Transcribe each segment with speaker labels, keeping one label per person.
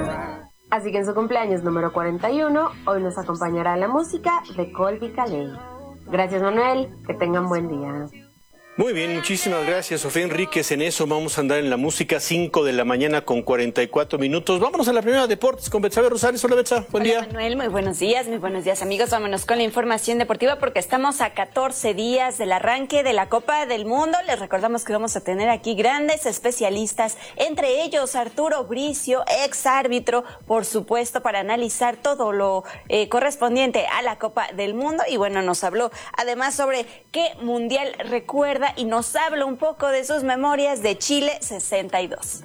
Speaker 1: Así que en su cumpleaños número 41, hoy nos acompañará la música de Colby Calais. Gracias, Manuel, que tengan buen día.
Speaker 2: Muy bien, muchísimas gracias, Sofía Enríquez. En eso vamos a andar en la música, 5 de la mañana con 44 minutos. Vámonos a la primera deportes con Betsabe Rosales. Hola, Betsa, buen día.
Speaker 3: Manuel, muy buenos días, amigos. Vámonos con la información deportiva porque estamos a 14 días del arranque de la Copa del Mundo. Les recordamos que vamos a tener aquí grandes especialistas, entre ellos Arturo Bricio, ex árbitro, por supuesto, para analizar todo lo correspondiente a la Copa del Mundo. Y bueno, nos habló además sobre qué mundial recuerda y nos habla un poco de sus memorias de Chile 62.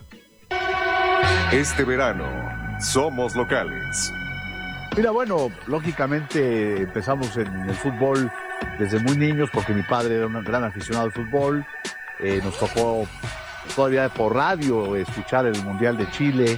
Speaker 4: Este verano, somos locales.
Speaker 5: Mira, bueno, lógicamente empezamos en el fútbol desde muy niños porque mi padre era un gran aficionado al fútbol. Nos tocó todavía por radio escuchar el Mundial de Chile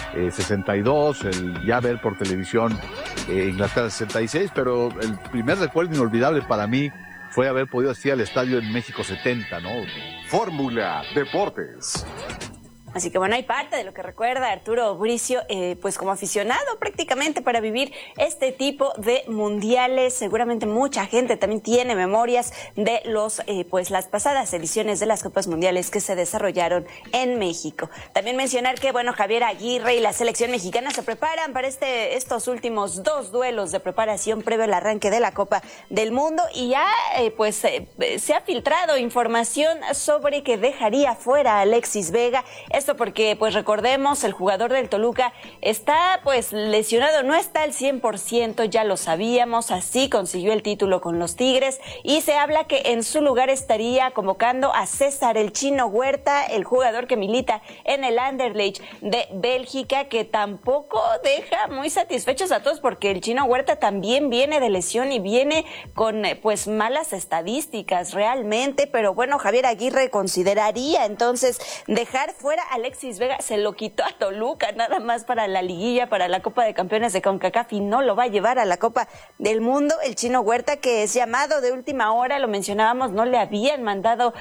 Speaker 5: 62, ya ver por televisión Inglaterra 66, pero el primer recuerdo inolvidable para mí fue haber podido asistir al estadio en México 70, ¿no?
Speaker 4: Fórmula Deportes.
Speaker 3: Así que bueno, hay parte de lo que recuerda Arturo Bricio, pues como aficionado prácticamente para vivir este tipo de mundiales. Seguramente mucha gente también tiene memorias de pues las pasadas ediciones de las Copas Mundiales que se desarrollaron en México. También mencionar que bueno, Javier Aguirre y la selección mexicana se preparan para estos últimos 2 duelos de preparación previo al arranque de la Copa del Mundo y ya se ha filtrado información sobre que dejaría fuera a Alexis Vega. Esto porque, pues recordemos, el jugador del Toluca está pues lesionado, no está al 100%, ya lo sabíamos, así consiguió el título con los Tigres y se habla que en su lugar estaría convocando a César el Chino Huerta, el jugador que milita en el Anderlecht de Bélgica, que tampoco deja muy satisfechos a todos porque el Chino Huerta también viene de lesión y viene con pues malas estadísticas realmente, pero bueno, Javier Aguirre consideraría entonces dejar fuera Alexis Vega, se lo quitó a Toluca nada más para la liguilla, para la Copa de Campeones de CONCACAF y no lo va a llevar a la Copa del Mundo. El Chino Huerta, que es llamado de última hora, lo mencionábamos, no le habían mandado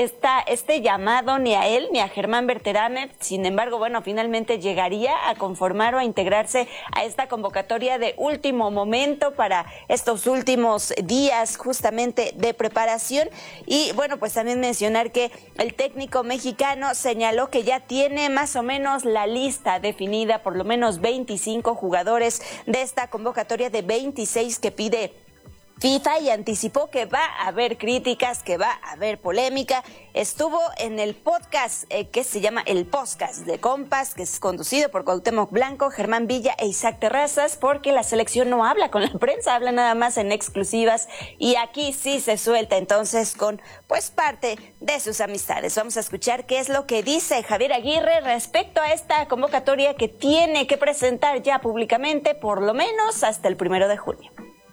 Speaker 3: este llamado ni a él ni a Germán Berterame. Sin embargo, bueno, finalmente llegaría a conformar o a integrarse a esta convocatoria de último momento para estos últimos días justamente de preparación. Y bueno, pues también mencionar que el técnico mexicano señaló que ya tiene más o menos la lista definida, por lo menos 25 jugadores de esta convocatoria de 26 que pide FIFA y anticipó que va a haber críticas, que va a haber polémica. Estuvo en el podcast que se llama El Podcast de Compas, que es conducido por Cuauhtémoc Blanco, Germán Villa e Isaac Terrazas, porque la selección no habla con la prensa, habla nada más en exclusivas y aquí sí se suelta entonces con pues parte de sus amistades. Vamos a escuchar qué es lo que dice Javier Aguirre respecto a esta convocatoria que tiene que presentar ya públicamente por lo menos hasta el 1 de junio.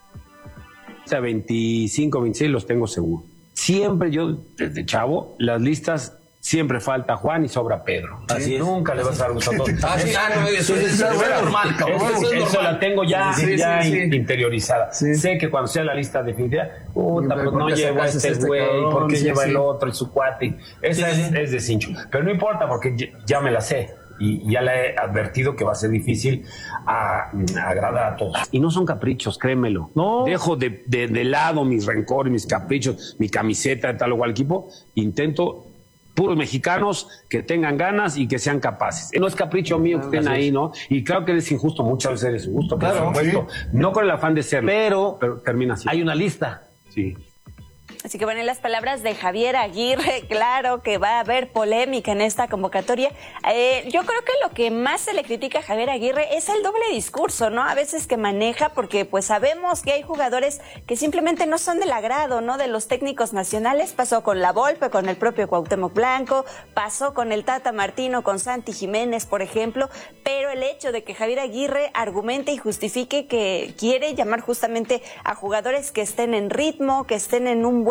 Speaker 6: O sea, 25, 26 los tengo seguro. Siempre yo, desde chavo, las listas siempre falta Juan y sobra Pedro. Así nunca le vas a dar gusto a todos. Eso es normal, eso la tengo ya interiorizada. Sí. Sé que cuando sea la lista definitiva, pues no lleva este güey, ¿por qué lleva el otro y su cuate? Esa es de cincho. Pero no importa porque ya me la sé. Y ya le he advertido que va a ser difícil agradar a todos. Y no son caprichos, créemelo. No. Dejo de lado mis rencores, mis caprichos, mi camiseta de tal o cual equipo. Intento puros mexicanos que tengan ganas y que sean capaces. No es capricho mío que estén ahí, ¿no? Y claro que eres injusto, muchas veces eres injusto, claro, por supuesto. Sí. No con el afán de serlo, pero termina así.
Speaker 7: Hay una lista.
Speaker 6: Sí.
Speaker 3: Así que bueno, en las palabras de Javier Aguirre, claro que va a haber polémica en esta convocatoria. Yo creo que lo que más se le critica a Javier Aguirre es el doble discurso, ¿no? A veces que maneja, porque pues sabemos que hay jugadores que simplemente no son del agrado, ¿no? De los técnicos nacionales. Pasó con La Volpe, con el propio Cuauhtémoc Blanco, pasó con el Tata Martino, con Santi Jiménez, por ejemplo. Pero el hecho de que Javier Aguirre argumente y justifique que quiere llamar justamente a jugadores que estén en ritmo, que estén en un buen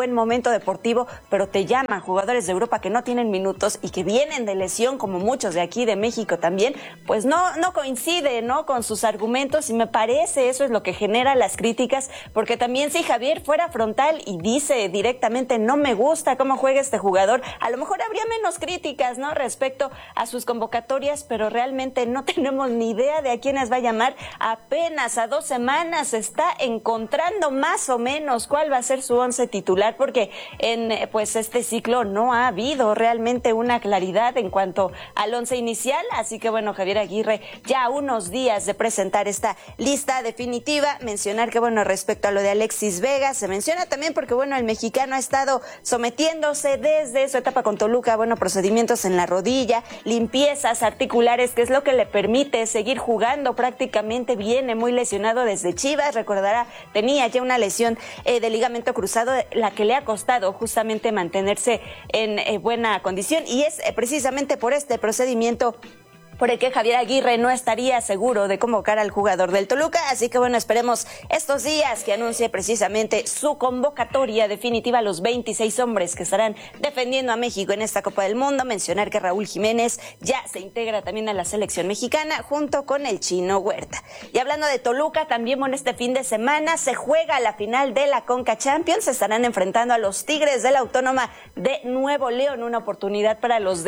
Speaker 3: buen momento deportivo, pero te llaman jugadores de Europa que no tienen minutos y que vienen de lesión, como muchos de aquí de México también, pues no coincide, ¿no?, con sus argumentos, y me parece eso es lo que genera las críticas, porque también si Javier fuera frontal y dice directamente no me gusta cómo juega este jugador, a lo mejor habría menos críticas, ¿no?, respecto a sus convocatorias, pero realmente no tenemos ni idea de a quiénes va a llamar. Apenas a 2 semanas está encontrando más o menos cuál va a ser su 11 titular, porque en pues este ciclo no ha habido realmente una claridad en cuanto al 11 inicial, así que bueno, Javier Aguirre ya a unos días de presentar esta lista definitiva, mencionar que bueno, respecto a lo de Alexis Vega, se menciona también porque bueno, el mexicano ha estado sometiéndose desde su etapa con Toluca, bueno, procedimientos en la rodilla, limpiezas articulares, que es lo que le permite seguir jugando, prácticamente viene muy lesionado desde Chivas, recordará, tenía ya una lesión de ligamento cruzado, la que le ha costado justamente mantenerse en buena condición, y es precisamente por este procedimiento por el que Javier Aguirre no estaría seguro de convocar al jugador del Toluca, así que bueno, esperemos estos días que anuncie precisamente su convocatoria definitiva a los 26 hombres que estarán defendiendo a México en esta Copa del Mundo. Mencionar que Raúl Jiménez ya se integra también a la selección mexicana junto con el Chino Huerta. Y hablando de Toluca, también bueno, este fin de semana se juega la final de la Conca Champions, se estarán enfrentando a los Tigres de la Autónoma de Nuevo León, una oportunidad para los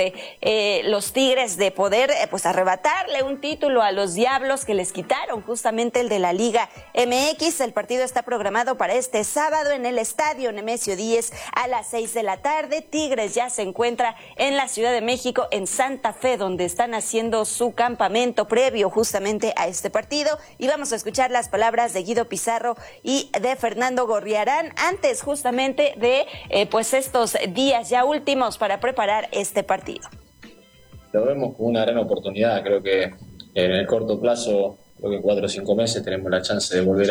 Speaker 3: Tigres de poder pues arrebatarle un título a los Diablos que les quitaron justamente el de la Liga MX. El partido está programado para este sábado en el Estadio Nemesio 10 a las 6 de la tarde. Tigres ya se encuentra en la Ciudad de México, en Santa Fe, donde están haciendo su campamento previo justamente a este partido. Y vamos a escuchar las palabras de Guido Pizarro y de Fernando Gorriarán antes justamente de pues estos días ya últimos para preparar este partido.
Speaker 7: Lo vemos como una gran oportunidad. Creo que en el corto plazo, creo que 4 o 5 meses, tenemos la chance de volver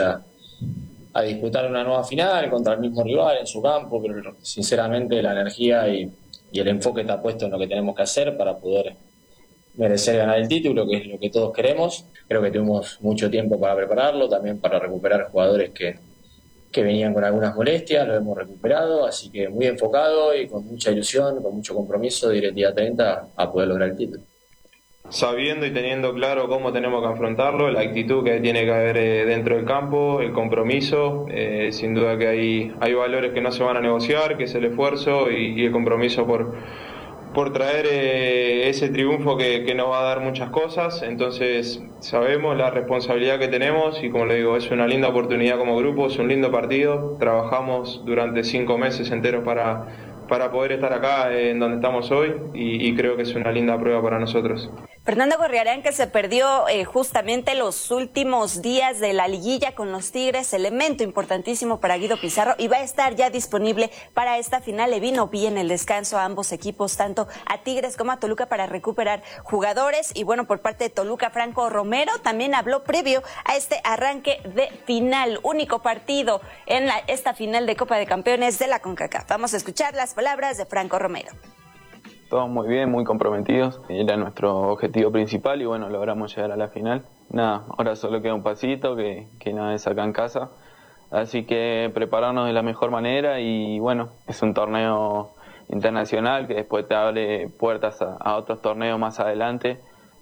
Speaker 7: a disputar una nueva final contra el mismo rival en su campo, pero sinceramente la energía y el enfoque está puesto en lo que tenemos que hacer para poder merecer ganar el título, que es lo que todos queremos. Creo que tuvimos mucho tiempo para prepararlo, también para recuperar jugadores que venían con algunas molestias, lo hemos recuperado, así que muy enfocado y con mucha ilusión, con mucho compromiso de ir el día 30 a poder lograr el título.
Speaker 8: Sabiendo y teniendo claro cómo tenemos que afrontarlo, la actitud que tiene que haber dentro del campo, el compromiso, sin duda que hay valores que no se van a negociar, que es el esfuerzo y el compromiso por traer ese triunfo que nos va a dar muchas cosas. Entonces sabemos la responsabilidad que tenemos y, como le digo, es una linda oportunidad como grupo, es un lindo partido. Trabajamos durante 5 meses enteros para poder estar acá en donde estamos hoy y creo que es una linda prueba para nosotros.
Speaker 3: Fernando Gorriarán, que se perdió justamente los últimos días de la liguilla con los Tigres, elemento importantísimo para Guido Pizarro, y va a estar ya disponible para esta final. Le vino bien el descanso a ambos equipos, tanto a Tigres como a Toluca, para recuperar jugadores. Y bueno, por parte de Toluca, Franco Romero también habló previo a este arranque de final, único partido en esta final de Copa de Campeones de la CONCACAF. Vamos a escuchar las palabras de Franco Romero.
Speaker 9: Todos muy bien, muy comprometidos, era nuestro objetivo principal y bueno, logramos llegar a la final. Nada, ahora solo queda un pasito, que nada es acá en casa, así que prepararnos de la mejor manera y bueno, es un torneo internacional que después te abre puertas a otros torneos más adelante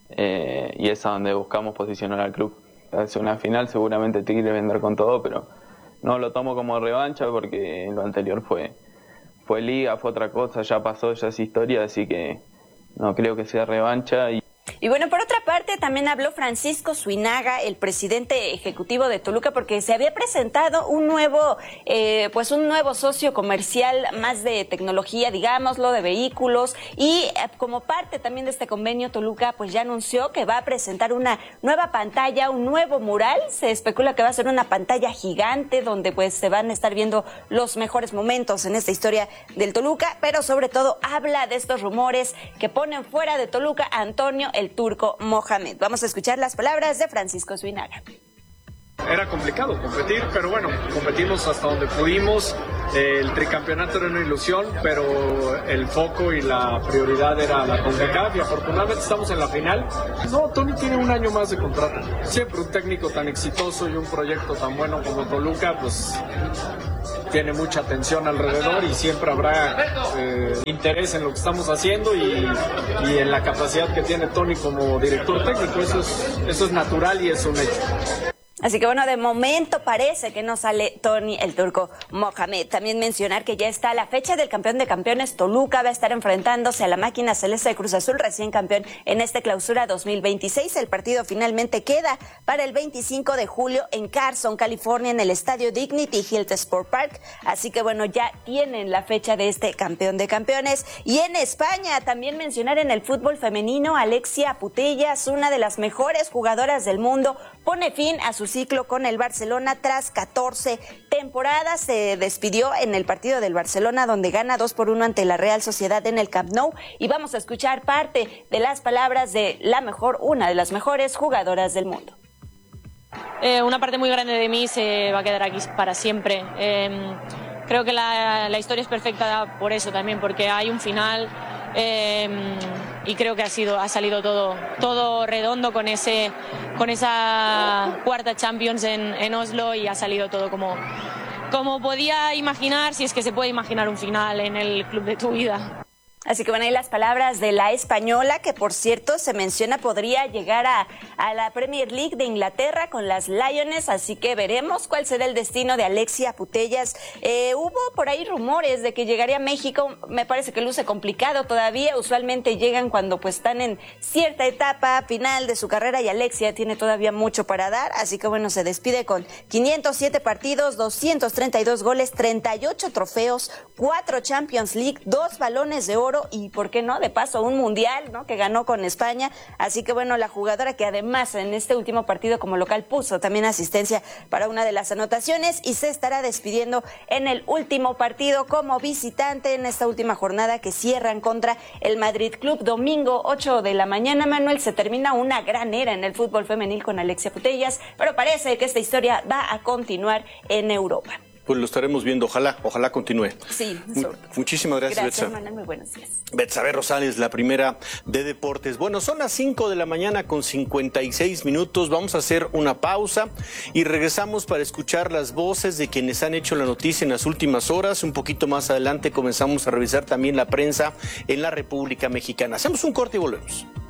Speaker 9: y es a donde buscamos posicionar al club. Es una final, seguramente Tigre vendrá con todo, pero no lo tomo como revancha porque lo anterior fue liga, fue otra cosa, ya pasó, ya es historia, así que no creo que sea revancha.
Speaker 3: Y bueno, por otra parte, también habló Francisco Suinaga, el presidente ejecutivo de Toluca, porque se había presentado un nuevo socio comercial, más de tecnología, digámoslo, de vehículos, y como parte también de este convenio, Toluca pues ya anunció que va a presentar una nueva pantalla, un nuevo mural. Se especula que va a ser una pantalla gigante donde pues se van a estar viendo los mejores momentos en esta historia del Toluca, pero sobre todo habla de estos rumores que ponen fuera de Toluca a Antonio el Turco Mohamed. Vamos a escuchar las palabras de Francisco Suinaga.
Speaker 10: Era complicado competir, pero bueno, competimos hasta donde pudimos. El tricampeonato era una ilusión, pero el foco y la prioridad era la CONCACAF y afortunadamente estamos en la final. No, Tony tiene un año más de contrato. Siempre un técnico tan exitoso y un proyecto tan bueno como Toluca, pues tiene mucha atención alrededor y siempre habrá interés en lo que estamos haciendo y en la capacidad que tiene Tony como director técnico. Eso es natural y es un hecho.
Speaker 3: Así que bueno, de momento parece que no sale Tony el Turco Mohamed. También mencionar que ya está la fecha del campeón de campeones. Toluca va a estar enfrentándose a la máquina celeste de Cruz Azul, recién campeón en este clausura 2026. El partido finalmente queda para el 25 de julio en Carson, California, en el estadio Dignity Health Sport Park. Así que bueno, ya tienen la fecha de este campeón de campeones. Y en España, también mencionar en el fútbol femenino, Alexia Putellas, una de las mejores jugadoras del mundo, pone fin a su ciclo con el Barcelona tras 14 temporadas. Se despidió en el partido del Barcelona, donde gana 2-1 ante la Real Sociedad en el Camp Nou, y vamos a escuchar parte de las palabras de una de las mejores jugadoras del mundo.
Speaker 11: Una parte muy grande de mí se va a quedar aquí para siempre. Creo que la historia es perfecta por eso también, porque hay un final. Y creo que ha salido todo redondo con esa cuarta Champions en Oslo, y ha salido todo como podía imaginar, si es que se puede imaginar un final en el club de tu vida.
Speaker 3: Así que bueno, ahí las palabras de la española, que por cierto se menciona podría llegar a la Premier League de Inglaterra con las Lionesses, así que veremos cuál será el destino de Alexia Putellas. Hubo por ahí rumores de que llegaría a México, me parece que luce complicado todavía, usualmente llegan cuando pues están en cierta etapa final de su carrera, y Alexia tiene todavía mucho para dar, así que bueno, se despide con 507 partidos, 232 goles, 38 trofeos, 4 Champions League, 2 balones de oro, y por qué no, de paso un mundial, ¿no?, que ganó con España. Así que bueno, la jugadora que además en este último partido como local puso también asistencia para una de las anotaciones, y se estará despidiendo en el último partido como visitante en esta última jornada que cierran contra el Madrid Club. Domingo 8 de la mañana, Manuel, se termina una gran era en el fútbol femenil con Alexia Putellas, pero parece que esta historia va a continuar en Europa.
Speaker 2: Pues lo estaremos viendo, ojalá continúe.
Speaker 3: Sí,
Speaker 2: muchísimas gracias, Betsa.
Speaker 3: Manuel, muy buenos días.
Speaker 2: Betsabe Rosales, la primera de deportes. Bueno, son las 5 de la mañana con 56 minutos. Vamos a hacer una pausa y regresamos para escuchar las voces de quienes han hecho la noticia en las últimas horas. Un poquito más adelante comenzamos a revisar también la prensa en la República Mexicana. Hacemos un corte y volvemos.